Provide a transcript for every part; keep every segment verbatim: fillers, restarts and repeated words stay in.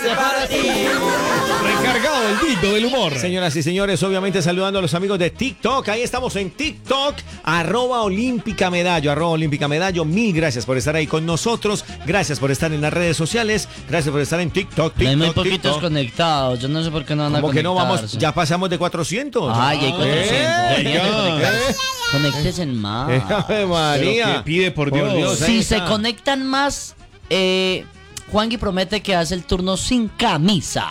Este para ti. Recargado el grito del humor. Señoras y señores, obviamente saludando a los amigos de TikTok. Ahí estamos en TikTok, arroba Olímpica Medallo, arroba Olímpica Medallo. Mil gracias por estar ahí con nosotros. Gracias por estar en las redes sociales. Gracias por estar en TikTok, TikTok, Hay muy poquitos TikTok. conectados. Yo no sé por qué no van a ¿Cómo que no vamos? conectarse. Ya pasamos de cuatrocientos. Ay, hay cuatrocientos. Eh, Deberían de ya, conectarse. eh. Conéctense más. Eh, Ave Pero María. que pide por Dios. ahí Si se está. conectan más, eh, Juangui promete que hace el turno sin camisa.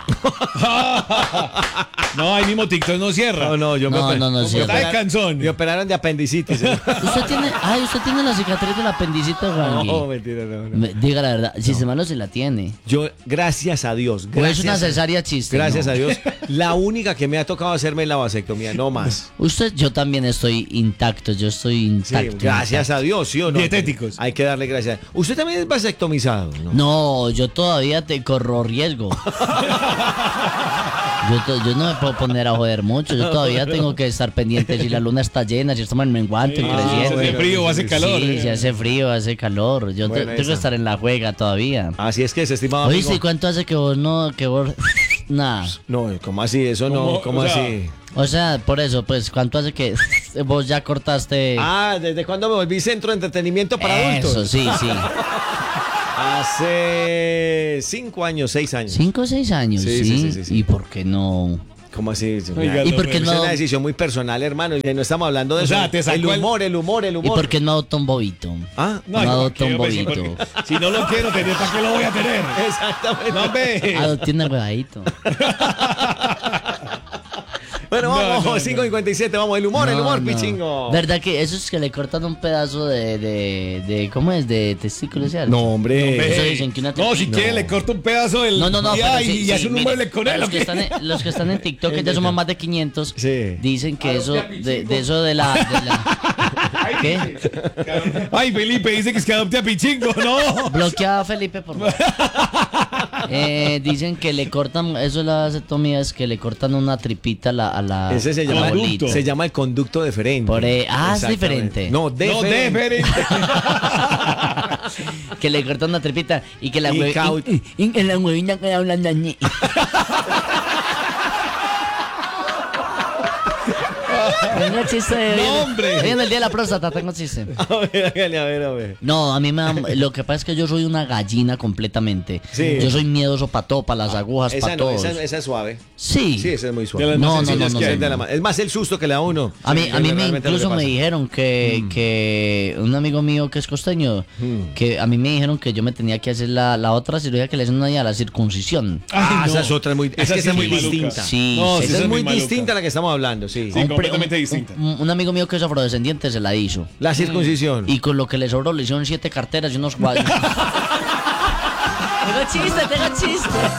No, ahí mismo TikTok no cierra. No, no, yo me No, oper- no, no, me sí. Está de operaron- canzón. Me operaron de apendicitis. ¿eh? Usted tiene, ay, usted tiene la cicatriz del apendicito, Juangui. No, mentira, no, no. Me- Diga la verdad, si se malo se la tiene. Yo, gracias a Dios. O es Gracias, una cesárea chiste. gracias ¿no? a Dios. La única que me ha tocado hacerme la vasectomía, no más. Usted, yo también estoy intacto, yo estoy Sí, intacto. gracias a Dios, ¿sí o no? Dietéticos. Hay que darle gracias. ¿Usted también es vasectomizado? No. No, yo todavía te corro riesgo. Yo, to- yo no me puedo poner a joder mucho. Yo todavía tengo que estar pendiente si la luna está llena, si estamos en menguante, Ah, creciendo. hace frío, hace calor. Sí, si hace frío, hace calor. Yo te- Bueno, tengo que esa. estar en la juega todavía. Así es que es, estimado Oíste, ¿y amigo. cuánto hace que vos no, que vos... Nada. No, ¿cómo así? Eso no, ¿Cómo? ¿cómo O sea, así? O sea, por eso, pues, ¿cuánto hace que vos ya cortaste? Ah, ¿desde cuándo me volví centro de entretenimiento para Eso, adultos? sí, sí. Hace cinco años, seis años. Cinco o seis años, Sí, sí. sí, sí, sí, sí. ¿Y por qué no? ¿Cómo así? Oiga, ¿Y por qué Es no? una decisión muy personal, hermano. Y no estamos hablando de O eso. sea, te sacó el el- humor, el humor, el ¿Y humor. por qué no adopta un bobito? Ah, No yo adopta un quiero decir, bobito. porque Si no lo quiero tener, ¿para qué lo voy a tener? exactamente. No, ve. Adopte un huevadito. Bueno, No, vamos, no, no. cinco cincuenta y siete, vamos, el humor, el No, humor, no. pichingo. ¿Verdad que eso es que le cortan un pedazo de, de, de ¿cómo es? De testículo, ¿cierto? No, hombre. Eso dicen que una No, si tripita. quiere le corto un pedazo del No, no, no, día pero y, sí, y sí, hace un mire, mueble con a él. los ¿o que, qué? están en, los que están en TikTok, que ya somos más de quinientos, Sí. dicen que eso, de, de eso de la... De la ¿qué? Ay, Felipe dice que es que adopte a Pichingo, no. Bloqueada Felipe, por favor. Eh, dicen que le cortan, eso es la vasectomía, es que le cortan una tripita a la, a la, Ese se a la llama, bolita. se llama el conducto deferente. Por, eh, ah, es Exactamente. diferente. No, No, deferente. diferente. Que le cortan una tripita y que la Y hue- cau- y- y- y la huevina queda hablando ñe. Tengo chiste de No, hombre. Hoy en el día de la próstata tengo chiste. A ver, hágale, a ver, a ver. No, a mí me da, lo que pasa es que yo soy una gallina completamente. Sí. Yo soy miedoso para todo, para las agujas, Esa para no, todo. esa, esa es suave. Sí. Sí, esa es muy De suave. las No, más no, sencillas no, que no, hay. Es de la ma- es más el susto que le da a uno. A mí, Sí, a mí es me realmente lo que incluso me pasa. dijeron que, Mm. que un amigo mío que es costeño, que a mí me dijeron que yo me tenía que hacer la, la otra cirugía que le hacen allá, la circuncisión. Ah, Ay, esa no. es otra muy, es Esa que sí esa es muy maluca. distinta. Sí, No, sí, sí, Esa es es muy muy distinta maluca. a la que estamos hablando, sí. Sí, Un pre- completamente un- distinta. Un, un amigo mío que es afrodescendiente se la hizo. La circuncisión. Y con lo que le sobró le hicieron siete carteras y unos guayos. Tengo chiste, tengo chiste.